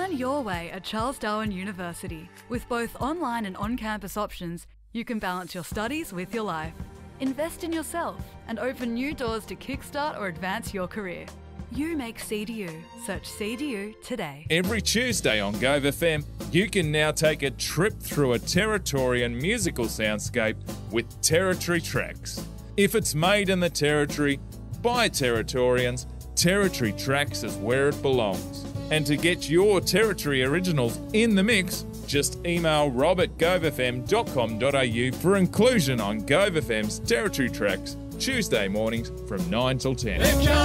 Learn your way at Charles Darwin University. With both online and on-campus options, you can balance your studies with your life. Invest in yourself and open new doors to kickstart or advance your career. You make CDU. Search CDU today. Every Tuesday on Gove FM, you can now take a trip through a Territorian musical soundscape with Territory Tracks. If it's made in the Territory, by Territorians, Territory Tracks is where it belongs. And to get your Territory originals in the mix, just email rob@govefm.com.au for inclusion on Gove FM's Territory Tracks, Tuesday mornings from 9 till 10.